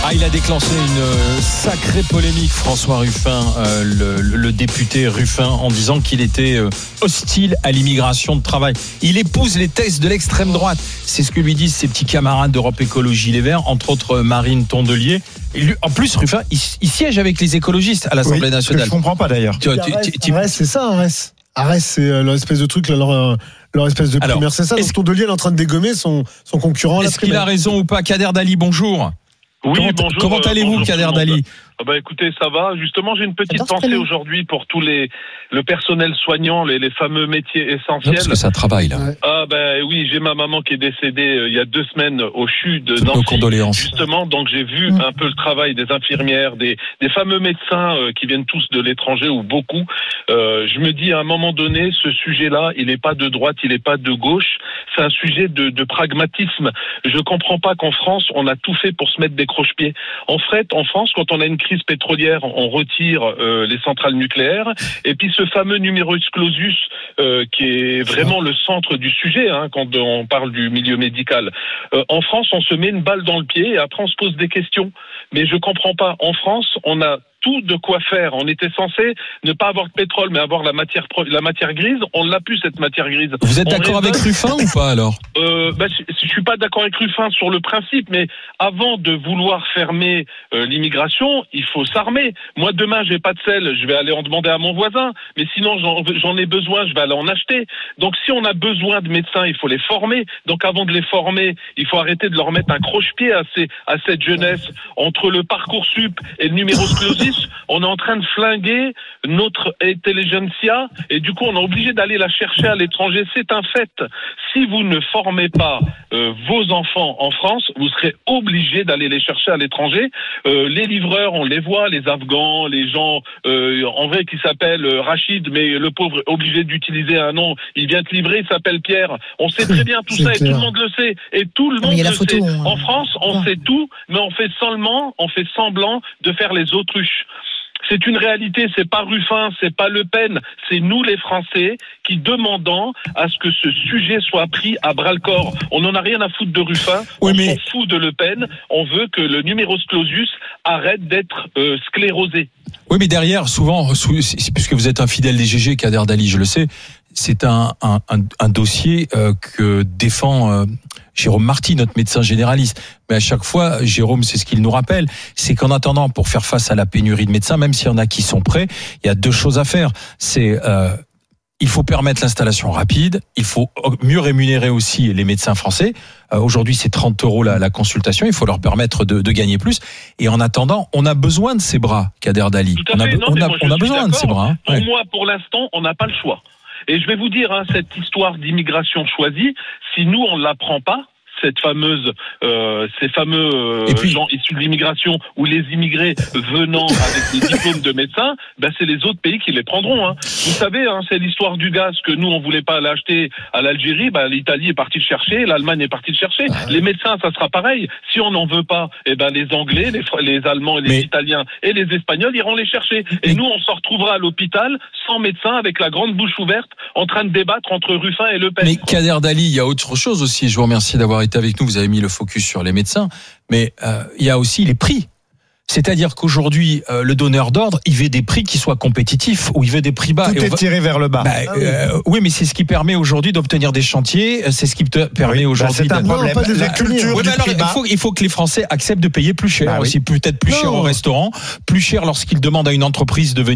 Il a déclenché une sacrée polémique, François Ruffin, le député Ruffin, en disant qu'il était hostile à l'immigration de travail. Il épouse les thèses de l'extrême droite. C'est ce que lui disent ses petits camarades d'Europe Écologie Les Verts, entre autres Marine Tondelier. Et lui, en plus, Ruffin, il siège avec les écologistes à l'Assemblée nationale. Je comprends pas d'ailleurs. Arès, c'est ça, Arès. Arès, c'est leur espèce de truc, leur espèce de primaire, c'est ça. Donc Tondelier est en train de dégommer son concurrent. Est-ce qu'il a raison ou pas? Kader Dali, bonjour. Oui, bonjour. Comment allez-vous, Kader Dali? Écoutez, ça va. Justement, j'ai une petite pensée aujourd'hui pour tous le personnel soignant, les fameux métiers essentiels. Parce que ça travaille, là. Oui, j'ai ma maman qui est décédée il y a 2 semaines au CHU de Nancy. Nos condoléances. Justement, donc j'ai vu un peu le travail des infirmières, des fameux médecins qui viennent tous de l'étranger ou beaucoup. Je me dis à un moment donné, ce sujet-là, il n'est pas de droite, il n'est pas de gauche. C'est un sujet de pragmatisme. Je comprends pas qu'en France, on a tout fait pour se mettre des croche-pieds. En fait, en France, quand on a une crise pétrolière, on retire les centrales nucléaires. Et puis ce fameux numerus clausus, qui est vraiment le centre du sujet, quand on parle du milieu médical. En France, on se met une balle dans le pied et après on se pose des questions. Mais je comprends pas. En France, on a tout de quoi faire. On était censé ne pas avoir de pétrole, mais avoir la matière grise. On l'a plus, cette matière grise. Vous êtes d'accord avec Ruffin ou pas, alors? Je suis pas d'accord avec Ruffin sur le principe, mais avant de vouloir fermer l'immigration, il faut s'armer. Moi, demain, j'ai pas de sel, je vais aller en demander à mon voisin, mais sinon, j'en ai besoin, je vais aller en acheter. Donc, si on a besoin de médecins, il faut les former. Donc, avant de les former, il faut arrêter de leur mettre un croche-pied à cette jeunesse. Entre le Parcoursup et le numerus clausus, on est en train de flinguer notre intelligentsia et du coup on est obligé d'aller la chercher à l'étranger. C'est un fait. Si vous ne formez pas vos enfants en France, vous serez obligé d'aller les chercher à l'étranger. Les livreurs, on les voit, les Afghans, les gens en vrai qui s'appellent Rachid, mais le pauvre est obligé d'utiliser un nom. Il vient te livrer, il s'appelle Pierre. On sait très bien tout ça et tout le monde le sait. Et tout le monde le sait. En France, on sait tout, mais on fait semblant de faire les autruches. C'est une réalité, c'est pas Ruffin, c'est pas Le Pen, c'est nous les Français qui demandons à ce que ce sujet soit pris à bras-le-corps. On n'en a rien à foutre de Ruffin, s'en fout de Le Pen, on veut que le numerus clausus arrête d'être sclérosé. Oui, mais derrière, souvent, puisque vous êtes un fidèle des GG, Kader Dali, je le sais, c'est un dossier que défend Jérôme Marty, notre médecin généraliste. Mais à chaque fois, Jérôme, c'est ce qu'il nous rappelle, c'est qu'en attendant, pour faire face à la pénurie de médecins, même s'il y en a qui sont prêts, il y a 2 choses à faire. C'est il faut permettre l'installation rapide, il faut mieux rémunérer aussi les médecins français. Aujourd'hui, c'est 30 € la consultation, il faut leur permettre de gagner plus. Et en attendant, on a besoin de ces bras, Kader Dali. On a besoin de ces bras. Pour moi, pour l'instant, on n'a pas le choix. Et je vais vous dire, cette histoire d'immigration choisie, si nous, on ne la prend pas, ces fameux gens issus de l'immigration ou les immigrés venant avec des diplômes de médecins, c'est les autres pays qui les prendront. Vous savez, c'est l'histoire du gaz que nous on voulait pas l'acheter à l'Algérie, l'Italie est partie le chercher, l'Allemagne est partie le chercher. Les médecins, ça sera pareil. Si on n'en veut pas, les Anglais, les Allemands, les Italiens et les Espagnols iront les chercher. Et nous, on se retrouvera à l'hôpital sans médecin, avec la grande bouche ouverte, en train de débattre entre Ruffin et Le Pen. Mais Kader Dali, il y a autre chose aussi. Je vous remercie d'avoir été avec nous. Vous avez mis le focus sur les médecins, mais il y a aussi les prix. C'est-à-dire qu'aujourd'hui, le donneur d'ordre, il veut des prix qui soient compétitifs ou il veut des prix bas. Tout est tiré vers le bas. Oui, mais c'est ce qui permet aujourd'hui d'obtenir des chantiers. C'est ce qui permet aujourd'hui. C'est un problème. La culture du prix bas. Il faut que les Français acceptent de payer plus cher aussi, peut-être plus cher au restaurant, plus cher lorsqu'ils demandent à une entreprise de venir